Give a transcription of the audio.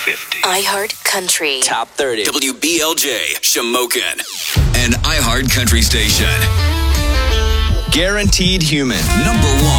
50. iHeart Country. Top 30. WBLJ, Shamokin. An iHeart Country Station. Guaranteed Human. Number 1.